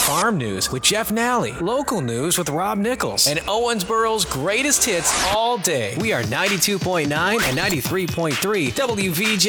Farm news with Jeff Nally, local news with Rob Nichols, and Owensboro's greatest hits all day. We are 92.9 and 93.3 WVJ.